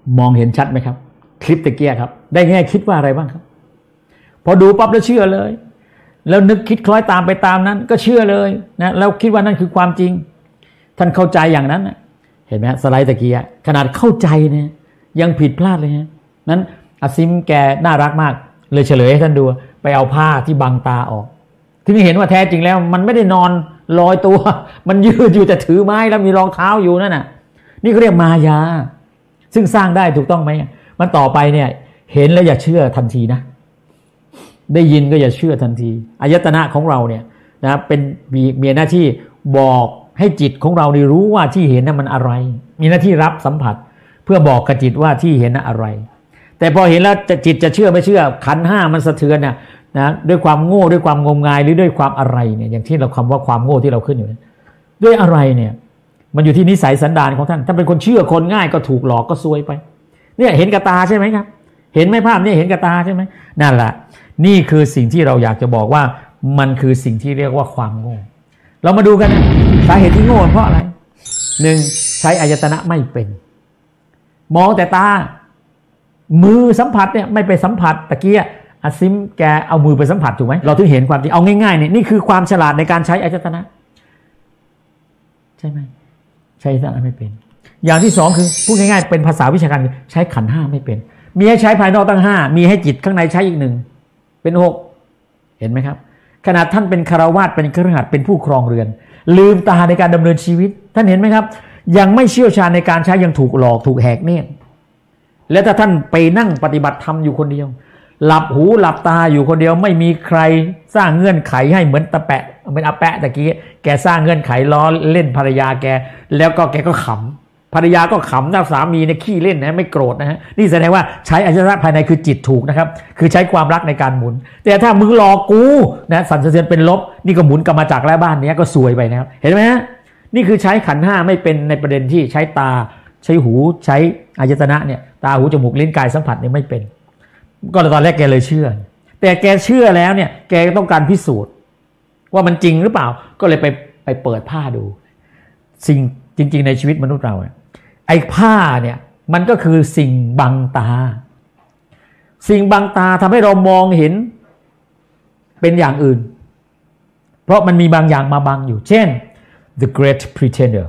มองเห็นชัดไหมครับคลิปตะเกียครับได้แง่คิดว่าอะไรบ้างครับพอดูปั๊บแล้วเชื่อเลยแล้วนึกคิดคล้อยตามไปตามนั้นก็เชื่อเลยนะแล้วคิดว่านั่นคือความจริงท่านเข้าใจอย่างนั้นนะเห็นไหมสไลด์ตะเกียขนาดเข้าใจเนี่ยยังผิดพลาดเลยฮะนั้นอาซิมแกน่ารักมากเลยเฉลยให้ท่านดูไปเอาผ้าที่บังตาออกถึงเห็นว่าแท้จริงแล้วมันไม่ได้นอนลอยตัวมันยืนอยู่แต่ถือไม้แล้วมีรองเท้าอยู่นั่นน่ะนี่เขาเรียกมายาซึ่งสร้างได้ถูกต้องไหมมันต่อไปเนี่ยเห็นแล้วอย่าเชื่อทันทีนะได้ยินก็อย่าเชื่อทันทีอายตนะของเราเนี่ยนะเป็นมีหน้าที่บอกให้จิตของเราได้รู้ว่าที่เห็นนั้นมันอะไรมีหน้าที่รับสัมผัสเพื่อบอกกับจิตว่าที่เห็นนั้นอะไรแต่พอเห็นแล้วจิตจะเชื่อไม่เชื่อขันธ์ห้ามันสะเทือนนะด้วยความโง่ด้วยความงมงายหรือด้วยความอะไรเนี่ยอย่างที่เราคำว่าความโง่ที่เราขึ้นอยู่ด้วยอะไรเนี่ยมันอยู่ที่นิสัยสันดานของท่านถ้าเป็นคนเชื่อคนง่ายก็ถูกหลอกก็ซวยไปเนี่ยเห็นกับตาใช่ไหมครับเห็นไหมภาพนี้เห็นกับตาใช่ไหมนั่นแหละนี่คือสิ่งที่เราอยากจะบอกว่ามันคือสิ่งที่เรียกว่าความโง่เรามาดูกันนะสาเหตุที่โง่เพราะอะไรหนึ่งใช้อายตนะไม่เป็นมองแต่ตามือสัมผัสเนี่ยไม่ไปสัมผัสตะเกียอาซิมแกเอามือไปสัมผัสถูกไหมเราถึงเห็นความจริงเอาง่ายๆเนี่ยนี่คือความฉลาดในการใช้อายตนะใช่ไหมใช้อายตนะไม่เป็นอย่างที่สองคือพูดง่ายๆเป็นภาษาวิชาการใช้ขันธ์ห้าไม่เป็นมีให้ใช้ภายนอกตั้งห้ามีให้จิตข้างในใช้อีกหนึ่งเป็นหกเห็นไหมครับขนาดท่านเป็นคฤหัสถ์เป็นคฤหัสถ์เป็นผู้ครองเรือนลืมตาในการดำเนินชีวิตท่านเห็นไหมครับยังไม่เชี่ยวชาญในการใช้ยังถูกหลอกถูกแหกเนตรแล้วถ้าท่านไปนั่งปฏิบัติธรรมอยู่คนเดียวหลับหูหลับตาอยู่คนเดียวไม่มีใครสร้างเงื่อนไขให้เหมือนตะแปะเป็นอาแปะตะกี้แกสร้างเงื่อนไขล้อเล่นภรรยาแกแล้วก็แกก็ขำภรรยาก็ขำนะสามีเนี่ยขี้เล่นนะไม่โกรธนะฮะนี่แสดงว่าใช้อายตนะภายในคือจิตถูกนะครับคือใช้ความรักในการหมุนแต่ถ้ามึงหลอกกูนะสั่นสะเทือนเป็นลบนี่ก็หมุนกรรมจักรแล้วบ้านนี้ก็ซวยไปนะครับเห็นไหมฮะนี่คือใช้ขันธ์ห้าไม่เป็นในประเด็นที่ใช้ตาใช้หูใช้อายตนะเนี่ยตาหูจมูกลิ้นกายสัมผัสเนี่ยไม่เป็นก็ตอนแรกแกเลยเชื่อแต่แกเชื่อแล้วเนี่ยแกต้องการพิสูจน์ว่ามันจริงหรือเปล่าก็เลยไปเปิดผ้าดูสิ่งจริงๆในชีวิตมนุษย์เราไอ้ผ้าเนี่ยมันก็คือสิ่งบังตาสิ่งบังตาทำให้เรามองเห็นเป็นอย่างอื่นเพราะมันมีบางอย่างมาบังอยู่เช่น the great pretender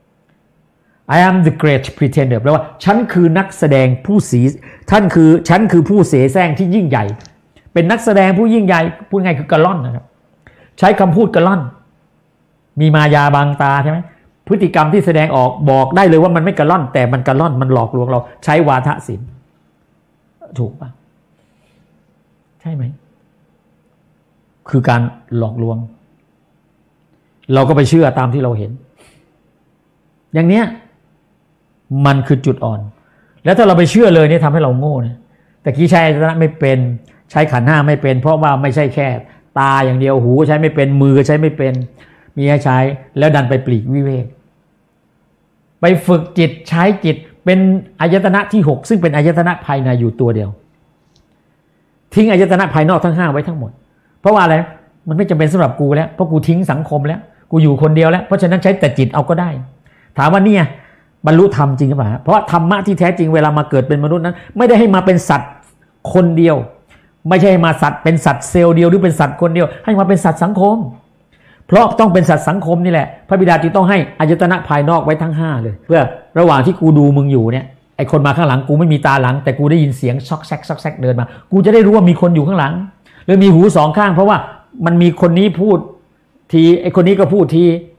I am the great pretender แปลว่าฉันคือนักแสดงผู้ฉันคือผู้เสแสร้งที่ยิ่งใหญ่เป็นนักแสดงผู้ยิ่งใหญ่พูดง่ายคือกะล่อนนะครับใช้คำพูดกะล่อนมีมายาบังตาใช่ไหมพฤติกรรมที่แสดงออกบอกได้เลยว่ามันไม่กะล่อนแต่มันกะล่อนมันหลอกลวงเราใช้วาทศิลป์ถูกปะใช่ไหมคือการหลอกลวงเราก็ไปเชื่อตามที่เราเห็นอย่างเนี้ยมันคือจุดอ่อนแล้วถ้าเราไปเชื่อเลยเนี่ยทำให้เราโง่นะแต่กี้ใช้อายตนะไม่เป็นใช้ขันธ์ห้าไม่เป็นเพราะว่าไม่ใช่แค่ตาอย่างเดียวหูใช้ไม่เป็นมือใช้ไม่เป็นมีให้ใช้แล้วดันไปปลีกวิเวกไปฝึกจิตใช้จิตเป็นอายตนะที่6ซึ่งเป็นอายตนะภายในอยู่ตัวเดียวทิ้งอายตนะภายนอกทั้ง5ไว้ทั้งหมดเพราะว่าอะไรมันไม่จำเป็นสำหรับกูแล้วเพราะกูทิ้งสังคมแล้วกูอยู่คนเดียวแล้วเพราะฉะนั้นใช้แต่จิตเอาก็ได้ถามว่าเนี่ยบรรลุธรรมจริงหรือเปล่าเพราะธรรมะที่แท้จริงเวลามาเกิดเป็นมนุษย์นั้นไม่ได้ให้มาเป็นสัตว์คนเดียวไม่ใช่มาสัตว์เป็นสัตว์เซลล์เดียวหรือเป็นสัตว์คนเดียวให้มาเป็นสัตว์สังคมเพราะต้องเป็นสัตว์สังคมนี่แหละพระบิดาจึงต้องให้อายตนะภายนอกไว้ทั้ง5เลยเพื่อระหว่างที่กูดูมึงอยู่เนี่ยไอคนมาข้างหลังกูไม่มีตาหลังแต่กูได้ยินเสียงซอกแซกซอกแซกเดินมากูจะได้รู้ว่ามีคนอยู่ข้างหลังหรือมีหู2ข้างเพราะว่ามันมีคนนี้พูดทีไอคนนี้ก็พูดที